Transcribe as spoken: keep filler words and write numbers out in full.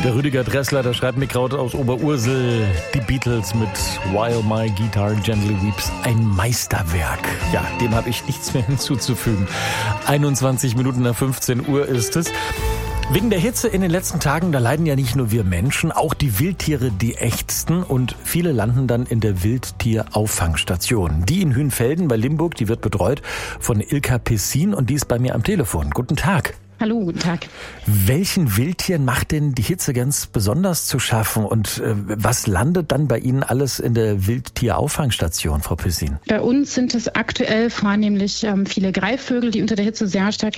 Der Rüdiger Dressler, der schreibt mir gerade aus Oberursel, die Beatles mit While My Guitar Gently Weeps, ein Meisterwerk. Ja, dem habe ich nichts mehr hinzuzufügen. einundzwanzig Minuten nach fünfzehn Uhr ist es. Wegen der Hitze in den letzten Tagen, da leiden ja nicht nur wir Menschen, auch die Wildtiere die ächzten und viele landen dann in der Wildtierauffangstation. Die in Hünfelden bei Limburg, die wird betreut von Ilka Pessin und die ist bei mir am Telefon. Guten Tag. Hallo, guten Tag. Welchen Wildtieren macht denn die Hitze ganz besonders zu schaffen und äh, was landet dann bei Ihnen alles in der Wildtierauffangstation, Frau Pessin? Bei uns sind es aktuell vornehmlich ähm, viele Greifvögel, die unter der Hitze sehr stark